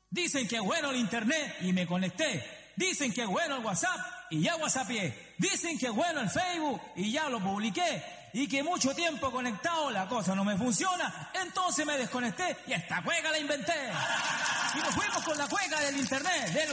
Dicen que es bueno el internet y me conecté. Dicen que es bueno el WhatsApp y ya whatsappié. Dicen que es bueno el Facebook y ya lo publiqué. Y que mucho tiempo conectado la cosa no me funciona. Entonces me desconecté y esta cueca la inventé. Y nos fuimos con la cueca del internet.